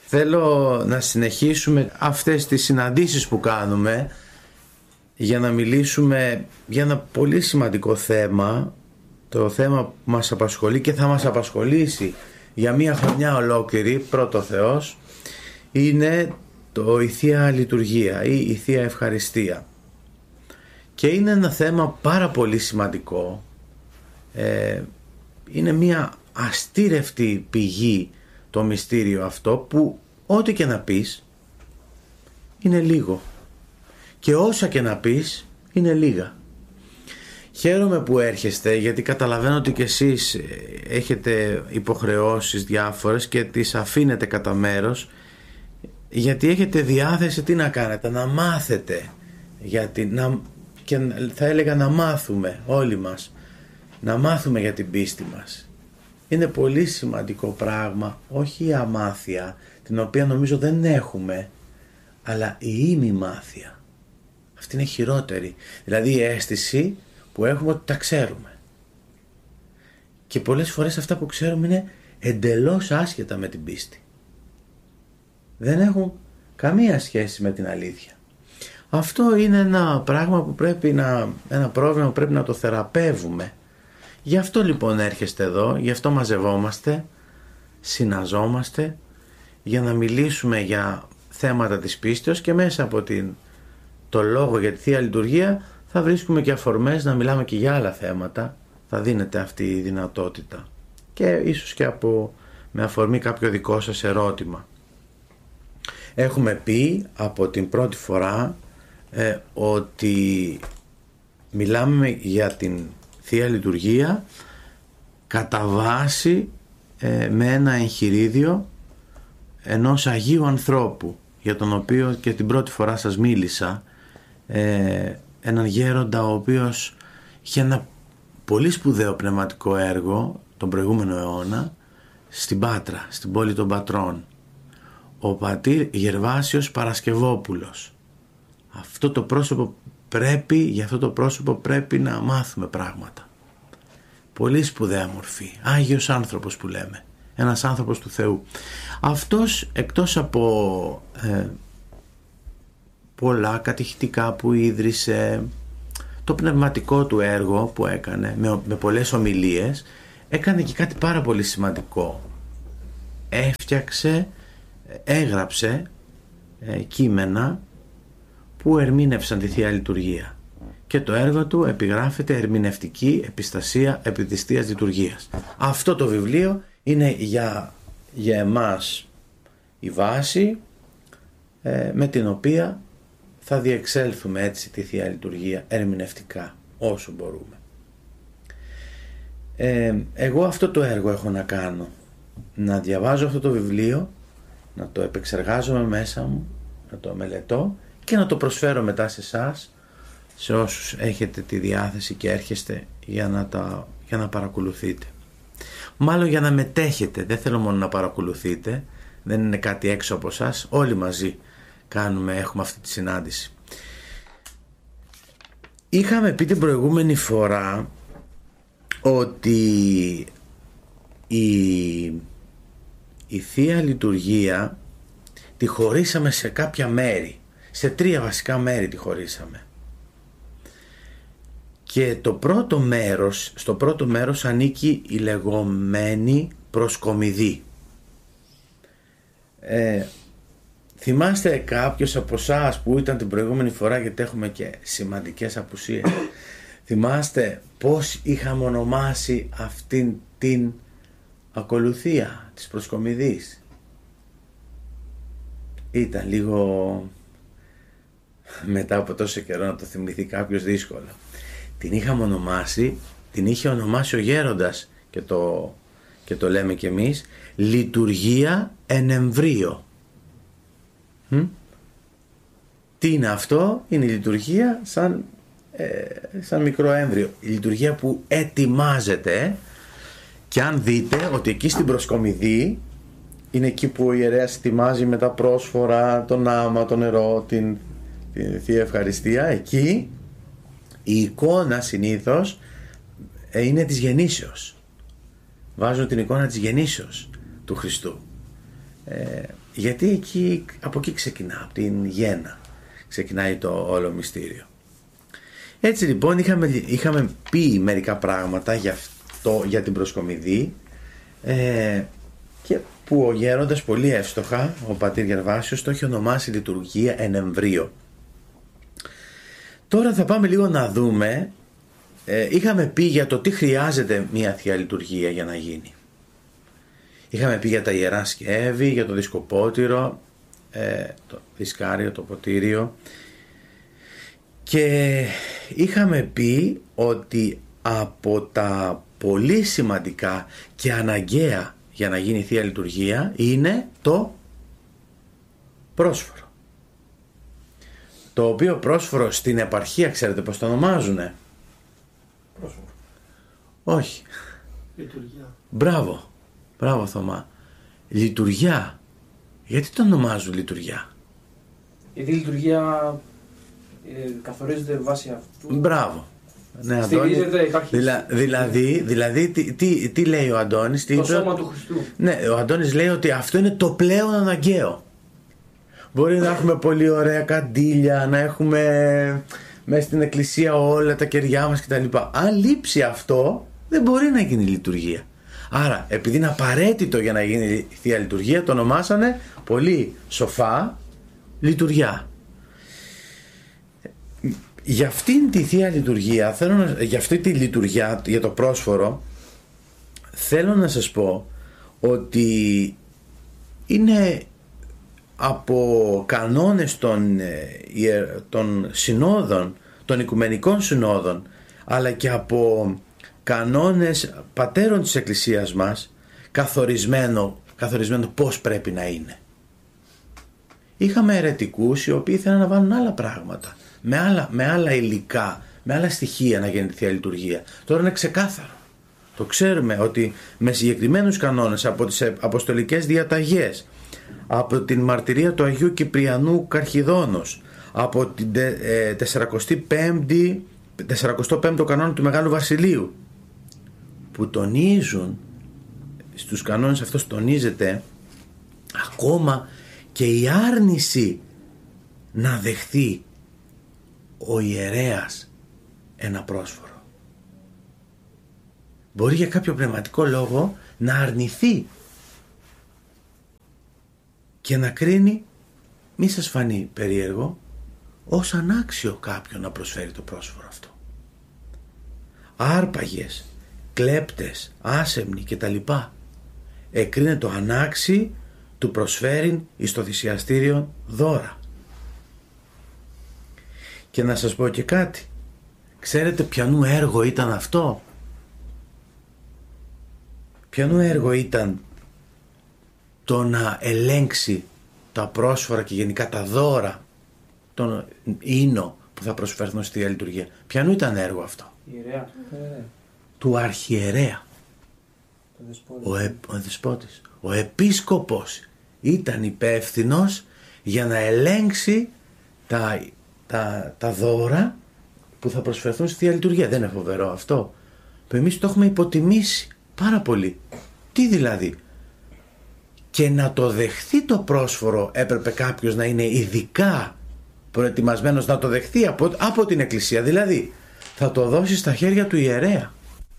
Θέλω να συνεχίσουμε αυτές τις συναντήσεις που κάνουμε για να μιλήσουμε για ένα πολύ σημαντικό θέμα, το θέμα που μας απασχολεί και θα μας απασχολήσει για μία χρονιά ολόκληρη, πρώτο Θεός, είναι η Θεία Λειτουργία ή η Θεία Ευχαριστία. Και είναι ένα θέμα πάρα πολύ σημαντικό, είναι μία αστήρευτη πηγή το μυστήριο αυτό, που ό,τι και να πεις είναι λίγο και όσα και να πεις είναι λίγα. Χαίρομαι που έρχεστε, γιατί καταλαβαίνω ότι και εσείς έχετε υποχρεώσεις διάφορες και τις αφήνετε κατά μέρος, γιατί έχετε διάθεση τι να κάνετε, να μάθετε, και θα έλεγα να μάθουμε όλοι μας, να μάθουμε για την πίστη μας. Είναι πολύ σημαντικό πράγμα, όχι η αμάθεια, την οποία νομίζω δεν έχουμε, αλλά η ημιμάθεια. Αυτή είναι χειρότερη. Δηλαδή η αίσθηση που έχουμε ότι τα ξέρουμε. Και πολλές φορές αυτά που ξέρουμε είναι εντελώς άσχετα με την πίστη. Δεν έχουν καμία σχέση με την αλήθεια. Αυτό είναι ένα πράγμα που ένα πρόβλημα που πρέπει να το θεραπεύουμε. Γι' αυτό λοιπόν έρχεστε εδώ, γι' αυτό μαζευόμαστε, συναζόμαστε, για να μιλήσουμε για θέματα της πίστεως, και μέσα από το λόγο για τη Θεία Λειτουργία θα βρίσκουμε και αφορμές να μιλάμε και για άλλα θέματα. Θα δίνεται αυτή η δυνατότητα και ίσως και με αφορμή κάποιο δικό σας ερώτημα. Έχουμε πει από την πρώτη φορά ότι μιλάμε για την Θεία Λειτουργία κατά βάση με ένα εγχειρίδιο ενός Αγίου ανθρώπου, για τον οποίο και την πρώτη φορά σας μίλησα, έναν γέροντα ο οποίος είχε ένα πολύ σπουδαίο πνευματικό έργο τον προηγούμενο αιώνα στην Πάτρα, στην πόλη των Πατρών, ο πατήρ Γερβάσιος Παρασκευόπουλος. Για αυτό το πρόσωπο πρέπει να μάθουμε πράγματα. Πολύ σπουδαία μορφή, Άγιος άνθρωπος που λέμε, ένας άνθρωπος του Θεού. Αυτός, εκτός από πολλά κατηχητικά που ίδρυσε, το πνευματικό του έργο που έκανε με πολλές ομιλίες, έκανε και κάτι πάρα πολύ σημαντικό. Έγραψε κείμενα που ερμήνευσαν τη Θεία Λειτουργία, και το έργο του επιγράφεται Ερμηνευτική Επιστασία Επιδιστίας Λειτουργίας. Αυτό το βιβλίο είναι για εμάς η βάση με την οποία θα διεξέλθουμε έτσι τη Θεία Λειτουργία ερμηνευτικά όσο μπορούμε. Εγώ αυτό το έργο έχω να κάνω, να διαβάζω αυτό το βιβλίο, να το επεξεργάζομαι μέσα μου, να το μελετώ και να το προσφέρω μετά σε εσάς, σε όσους έχετε τη διάθεση και έρχεστε για να παρακολουθείτε. Μάλλον για να μετέχετε, δεν θέλω μόνο να παρακολουθείτε, δεν είναι κάτι έξω από εσάς, όλοι μαζί έχουμε αυτή τη συνάντηση. Είχαμε πει την προηγούμενη φορά ότι η Θεία Λειτουργία τη χωρίσαμε σε κάποια μέρη, σε 3 βασικά μέρη τη χωρίσαμε. Και στο πρώτο μέρος ανήκει η λεγόμενη προσκομιδή. Θυμάστε κάποιος από εσάς που ήταν την προηγούμενη φορά, γιατί έχουμε και σημαντικές απουσίες, θυμάστε πως είχαμε ονομάσει αυτήν την ακολουθία της προσκομιδής? Ήταν λίγο, μετά από τόσο καιρό να το θυμηθεί κάποιος, δύσκολο. Την είχε ονομάσει ο γέροντας και το λέμε κι εμείς, λειτουργία εν εμβρίο. Τι είναι αυτό? Είναι η λειτουργία σαν μικρό έμβριο, η λειτουργία που ετοιμάζεται. Και αν δείτε ότι εκεί στην προσκομιδή είναι εκεί που ο ιερέας ετοιμάζει με τα πρόσφορα, τον άμα, το νερό, την Θεία Ευχαριστία, εκεί η εικόνα συνήθως είναι της γεννήσεως. Βάζω την εικόνα της γεννήσεως του Χριστού. Γιατί από εκεί ξεκινά, από την γέννα ξεκινάει το όλο μυστήριο. Έτσι λοιπόν είχαμε πει μερικά πράγματα για την προσκομιδή, και που ο γέροντας πολύ εύστοχα, ο πατήρ Γερβάσιος, το έχει ονομάσει λειτουργία εν εμβρίο. Τώρα θα πάμε λίγο να δούμε, είχαμε πει για το τι χρειάζεται μια Θεία Λειτουργία για να γίνει. Είχαμε πει για τα ιερά σκεύη, για το δισκοπότηρο, το δισκάριο, το ποτήριο, και είχαμε πει ότι από τα πολύ σημαντικά και αναγκαία για να γίνει Θεία Λειτουργία είναι το πρόσφορο. Το οποίο πρόσφορο στην επαρχία, ξέρετε πως το ονομάζουνε? Πρόσφορο. Όχι. Λειτουργία. Μπράβο Θωμά. Λειτουργιά. Γιατί το ονομάζουν λειτουργιά? Γιατί η λειτουργία καθορίζεται βάσει αυτού. Μπράβο. Ναι, στηρίζεται δηλαδή τι λέει ο Αντώνης? Το σώμα του Χριστού. Ναι, ο Αντώνης λέει ότι αυτό είναι το πλέον αναγκαίο. Μπορεί να έχουμε πολύ ωραία καντήλια, να έχουμε μέσα στην εκκλησία όλα τα κεριά μας κτλ. Αν λείψει αυτό, δεν μπορεί να γίνει λειτουργία. Άρα, επειδή είναι απαραίτητο για να γίνει Θεία Λειτουργία, το ονομάσανε πολύ σοφά λειτουργιά. Για αυτήν τη Θεία Λειτουργία, για αυτή τη λειτουργία, για το πρόσφορο, θέλω να σας πω ότι είναι από κανόνες των συνόδων, των οικουμενικών συνόδων, αλλά και από κανόνες πατέρων της Εκκλησίας μας, καθορισμένο πώς πρέπει να είναι. Είχαμε αιρετικούς οι οποίοι ήθελαν να βάλουν άλλα πράγματα, με άλλα υλικά, με άλλα στοιχεία να γίνει Θεία Λειτουργία. Τώρα είναι ξεκάθαρο. Το ξέρουμε ότι με συγκεκριμένους κανόνες από τις αποστολικές διαταγές, από την μαρτυρία του Αγίου Κυπριανού Καρχιδόνος, από την 45ο κανόνα του Μεγάλου Βασιλείου, που τονίζουν, στους κανόνες αυτός τονίζεται ακόμα και η άρνηση να δεχθεί ο ιερέας ένα πρόσφορο. Μπορεί για κάποιο πνευματικό λόγο να αρνηθεί και να κρίνει, μη σας φανεί περίεργο, ως ανάξιο κάποιον να προσφέρει το πρόσφορο αυτό. Άρπαγες, κλέπτες, άσεμνοι κτλ. Εκρίνεται το ανάξι του προσφέρειν εις το θυσιαστήριο δώρα. Και να σας πω και κάτι. Ξέρετε ποιανού έργο ήταν αυτό? Ποιανού έργο ήταν το να ελέγξει τα πρόσφορα και γενικά τα δώρα, τον ίνο που θα προσφερθούν στη Θεία Λειτουργία? Ποιανού ήταν έργο αυτό? Ιερέα. Του αρχιερέα. Ο δεσπότης. Ο επίσκοπος ήταν υπεύθυνος για να ελέγξει τα δώρα που θα προσφερθούν στη Θεία Λειτουργία. Δεν είναι φοβερό αυτό? Που εμείς το έχουμε υποτιμήσει πάρα πολύ. Τι δηλαδή? Και να το δεχθεί το πρόσφορο έπρεπε κάποιος να είναι ειδικά προετοιμασμένος να το δεχθεί από την Εκκλησία. Δηλαδή θα το δώσει στα χέρια του ιερέα.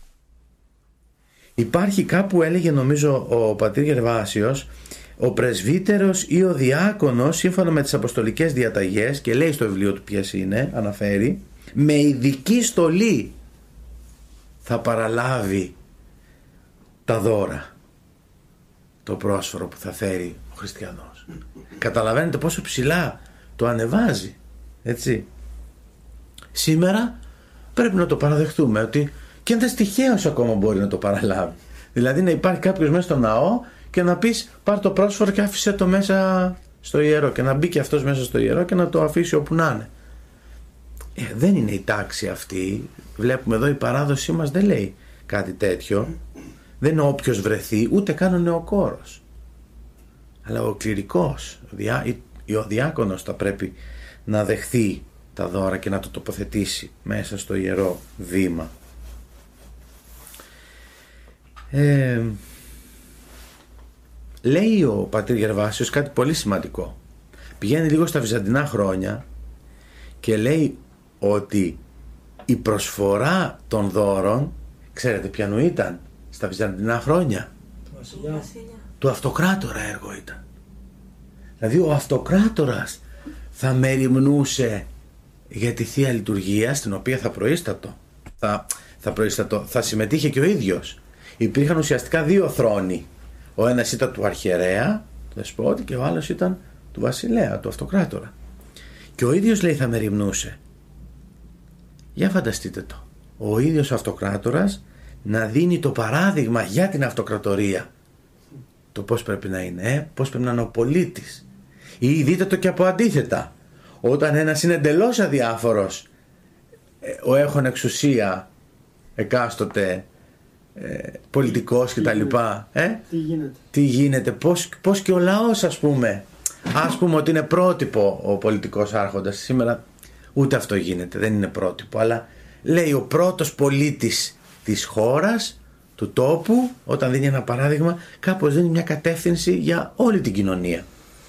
Υπάρχει κάπου, έλεγε νομίζω ο πατήρ Γερβάσιος, ο πρεσβύτερος ή ο διάκονος σύμφωνα με τις αποστολικές διαταγές, και λέει στο βιβλίο του ποιες είναι, αναφέρει, με ειδική στολή θα παραλάβει τα δώρα, το πρόσφορο που θα φέρει ο χριστιανός. Καταλαβαίνετε πόσο ψηλά το ανεβάζει, έτσι? Σήμερα πρέπει να το παραδεχτούμε ότι και ένας τυχαίος ακόμα μπορεί να το παραλάβει. Δηλαδή να υπάρχει κάποιος μέσα στο ναό και να πεις πάρ' το πρόσφορο και άφησε το μέσα στο ιερό, και να μπει και αυτός μέσα στο ιερό και να το αφήσει όπου να είναι. Δεν είναι η τάξη αυτή. Βλέπουμε εδώ η παράδοσή μας δεν λέει κάτι τέτοιο. Δεν είναι όποιος βρεθεί, ούτε καν ο νεοκόρος. Αλλά ο κληρικός, ο διάκονος θα πρέπει να δεχθεί τα δώρα και να το τοποθετήσει μέσα στο ιερό βήμα. λέει ο πατήρ Γερβάσιος κάτι πολύ σημαντικό. Πηγαίνει λίγο στα βυζαντινά χρόνια και λέει ότι η προσφορά των δώρων, ξέρετε ποιανού ήταν στα βυζαντινά χρόνια? Του αυτοκράτορα έργο ήταν. Δηλαδή ο αυτοκράτορας θα μεριμνούσε για τη Θεία Λειτουργία, στην οποία θα συμμετείχε και ο ίδιος. Υπήρχαν ουσιαστικά δύο θρόνοι. Ο ένας ήταν του αρχιερέα, του δεσπότη, και ο άλλος ήταν του βασιλέα, του αυτοκράτορα. Και ο ίδιος, λέει, θα μεριμνούσε. Για φανταστείτε το. Ο ίδιος ο αυτοκράτορας να δίνει το παράδειγμα για την αυτοκρατορία. Το πώς πρέπει να είναι, πώς πρέπει να είναι ο πολίτης. Ή δείτε το και από αντίθετα. Όταν ένας είναι εντελώς αδιάφορος, ο έχων εξουσία, εκάστοτε πολιτικός και τα λοιπά, τι γίνεται, πώς και ο λαός, ας πούμε ότι είναι πρότυπο ο πολιτικός άρχοντας. Σήμερα ούτε αυτό γίνεται, δεν είναι πρότυπο, αλλά λέει ο πρώτος πολίτης της χώρας, του τόπου, όταν δίνει ένα παράδειγμα, κάπως δίνει μια κατεύθυνση για όλη την κοινωνία.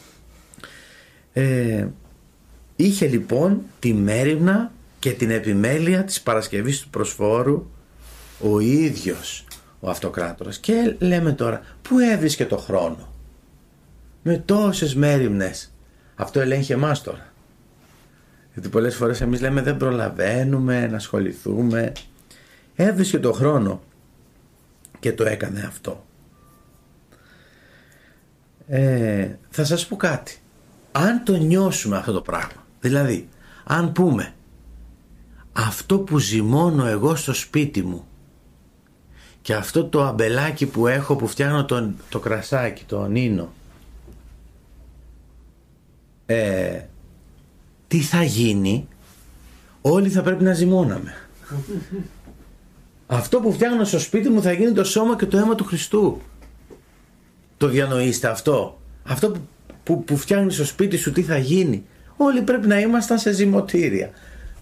Είχε λοιπόν τη μέριμνα και την επιμέλεια της Παρασκευής του Προσφόρου ο ίδιος ο αυτοκράτορας. Και λέμε τώρα, πού έβρισκε το χρόνο με τόσες μέριμνες? Αυτό ελέγχει εμάς τώρα, γιατί πολλές φορές εμείς λέμε δεν προλαβαίνουμε να ασχοληθούμε. Έβρισκε το χρόνο και το έκανε αυτό. Θα σας πω κάτι. Αν το νιώσουμε αυτό το πράγμα, δηλαδή αν πούμε αυτό που ζυμώνω εγώ στο σπίτι μου και αυτό το αμπελάκι που έχω που φτιάχνω το κρασάκι, το νίνο, τι θα γίνει? Όλοι θα πρέπει να ζυμώναμε. Αυτό που φτιάχνω στο σπίτι μου θα γίνει το σώμα και το αίμα του Χριστού. Το διανοείστε αυτό? Αυτό που φτιάχνεις στο σπίτι σου, τι θα γίνει? Όλοι πρέπει να ήμασταν σε ζυμωτήρια.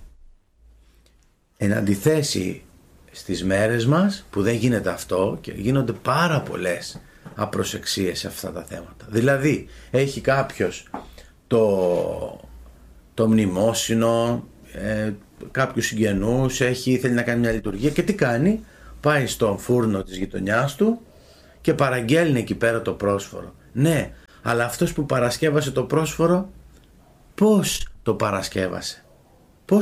Εν αντιθέσει στις μέρες μας που δεν γίνεται αυτό και γίνονται πάρα πολλές απροσεξίες σε αυτά τα θέματα. Δηλαδή έχει κάποιος το μνημόσυνο, κάποιους συγγενούς, θέλει να κάνει μια λειτουργία και τι κάνει? Πάει στον φούρνο της γειτονιάς του και παραγγέλνει εκεί πέρα το πρόσφορο. Ναι, αλλά αυτός που παρασκεύασε το πρόσφορο, πώς το παρασκεύασε?